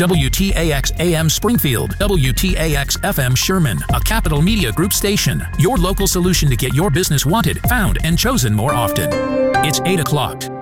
WTAX AM Springfield, WTAX FM Sherman, a Capital Media Group station. Your local solution to get your business wanted, found, and chosen more often. It's 8 o'clock.